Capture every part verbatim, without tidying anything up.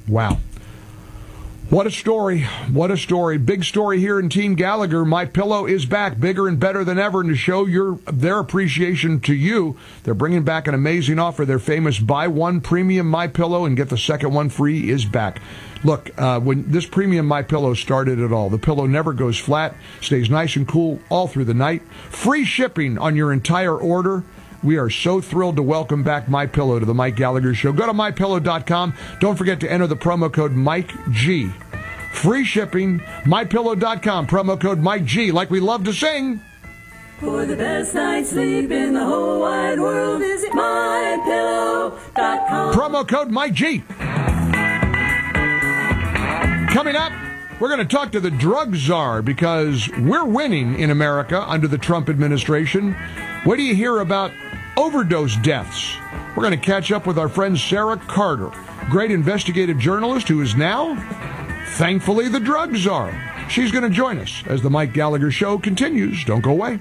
Wow. What a story. What a story. Big story here in Team Gallagher. MyPillow is back, bigger and better than ever. And to show your their appreciation to you, they're bringing back an amazing offer. Their famous buy one premium MyPillow and get the second one free is back. Look, uh, when this premium MyPillow started it all, the pillow never goes flat, stays nice and cool all through the night. Free shipping on your entire order. We are so thrilled to welcome back MyPillow to the Mike Gallagher Show. Go to my pillow dot com. Don't forget to enter the promo code Mike G. Free shipping, my pillow dot com. Promo code Mike G, like we love to sing. For the best night's sleep in the whole wide world, visit my pillow dot com. Promo code Mike G. Coming up, we're going to talk to the drug czar because we're winning in America under the Trump administration. What do you hear about overdose deaths? We're going to catch up with our friend Sarah Carter, great investigative journalist who is now, thankfully, the drug czar. She's going to join us as the Mike Gallagher Show continues. Don't go away.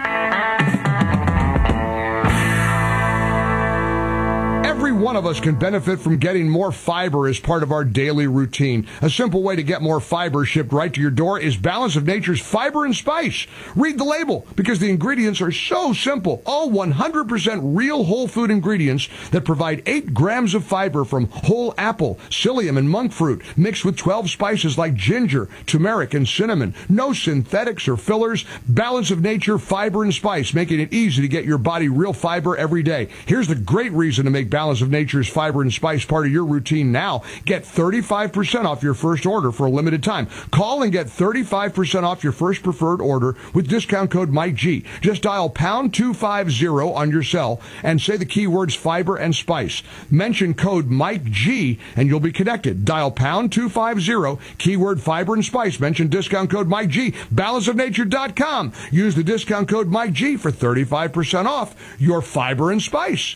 Every one of us can benefit from getting more fiber as part of our daily routine. A simple way to get more fiber shipped right to your door is Balance of Nature's Fiber and Spice. Read the label because the ingredients are so simple. All one hundred percent real whole food ingredients that provide eight grams of fiber from whole apple, psyllium, and monk fruit, mixed with twelve spices like ginger, turmeric, and cinnamon. No synthetics or fillers. Balance of Nature Fiber and Spice, making it easy to get your body real fiber every day. Here's the great reason to make Balance of Nature's Fiber and Spice part of your routine now. Get thirty-five percent off your first order for a limited time. Call and get thirty-five percent off your first preferred order with discount code Mike G. Just dial pound two fifty on your cell and say the keywords fiber and spice. Mention code Mike G and you'll be connected. Dial pound two fifty, keyword fiber and spice. Mention discount code Mike G. balance of nature dot com. Use the discount code Mike G for thirty-five percent off your fiber and spice.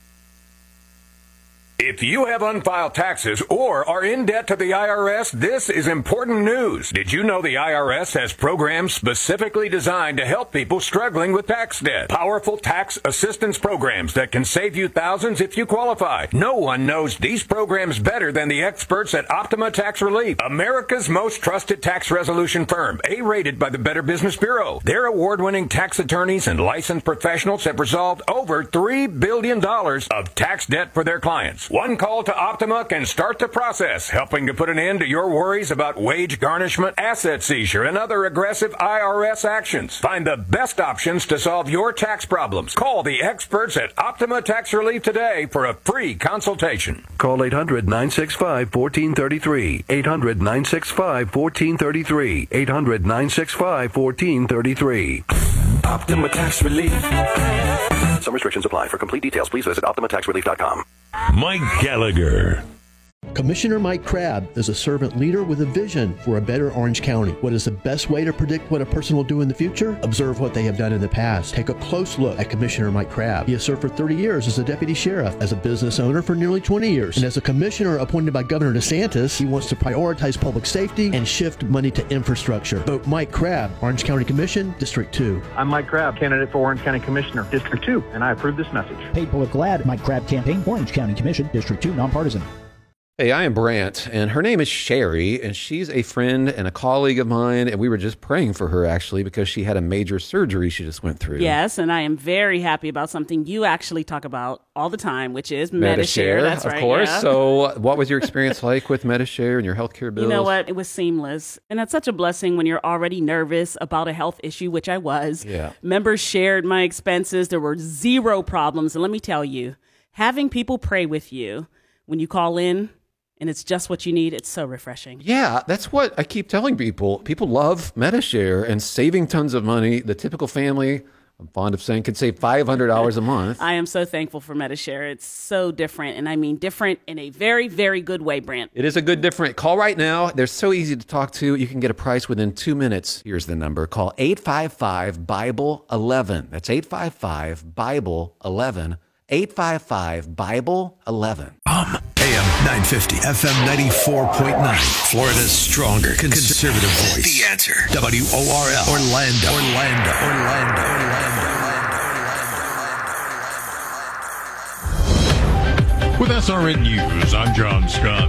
If you have unfiled taxes or are in debt to the I R S, this is important news. Did you know the I R S has programs specifically designed to help people struggling with tax debt? Powerful tax assistance programs that can save you thousands if you qualify. No one knows these programs better than the experts at Optima Tax Relief, America's most trusted tax resolution firm, A-rated by the Better Business Bureau. Their award-winning tax attorneys and licensed professionals have resolved over three billion dollars of tax debt for their clients. One call to Optima can start the process, helping to put an end to your worries about wage garnishment, asset seizure, and other aggressive I R S actions. Find the best options to solve your tax problems. Call the experts at Optima Tax Relief today for a free consultation. Call eight hundred, nine six five, one four three three. eight hundred, nine six five, one four three three. eight hundred, nine six five, one four three three. Optima Tax Relief. Some restrictions apply. For complete details, please visit optima tax relief dot com. Mike Gallagher. Commissioner Mike Crabb is a servant leader with a vision for a better Orange County. What is the best way to predict what a person will do in the future? Observe what they have done in the past. Take a close look at Commissioner Mike Crabb. He has served for thirty years as a deputy sheriff, as a business owner for nearly twenty years, and as a commissioner appointed by Governor DeSantis. He wants to prioritize public safety and shift money to infrastructure. Vote Mike Crabb, Orange County Commission, District two. I'm Mike Crabb, candidate for Orange County Commissioner, District two, and I approve this message. Paid political ad, Mike Crabb campaign, Orange County Commission, District two, nonpartisan. Hey, I am Brant, and her name is Sherry, and she's a friend and a colleague of mine, and we were just praying for her, actually, because she had a major surgery she just went through. Yes, and I am very happy about something you actually talk about all the time, which is Medi-Share. Medi-Share, That's of right, course. yeah. So what was your experience like with Medi-Share and your healthcare bills? You know what? It was seamless, and that's such a blessing when you're already nervous about a health issue, which I was. Yeah. Members shared my expenses. There were zero problems, and let me tell you, having people pray with you when you call in, and it's just what you need, it's so refreshing. Yeah, that's what I keep telling people. People love Medi-Share and saving tons of money. The typical family, I'm fond of saying, could save five hundred dollars a month. I am so thankful for Medi-Share. It's so different, and I mean different in a very, very good way, Brant. It is a good different. Call right now. They're so easy to talk to. You can get a price within two minutes. Here's the number. Call eight five five, Bible eleven. That's eight five five, Bible eleven. eight five five, Bible eleven. Um, A M nine fifty, F M ninety-four point nine. Florida's stronger conservative voice. The Answer. W O R L. Orlando. Orlando. Orlando. Orlando. With S R N News, I'm John Scott.